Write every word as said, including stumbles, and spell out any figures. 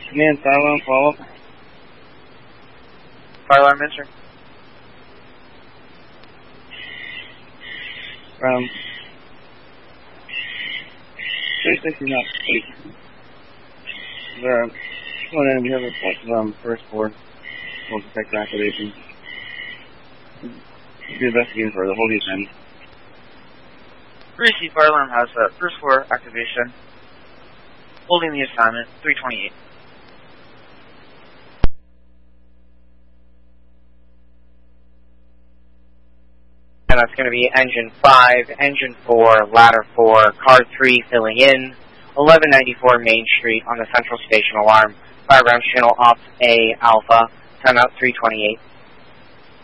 Command fire alarm, follow up. Fire alarm, mister. Um, three sixty knots, please. There, one enemy has a um, first floor. We'll detect activation. Be investigating for the whole descent. Receive fire alarm has uh, first floor activation. Holding the assignment, three twenty-eight. And that's going to be engine five, engine four, ladder four, car three filling in, eleven ninety-four Main Street on the Central Station alarm, fireground channel off A alpha, timeout three twenty-eight.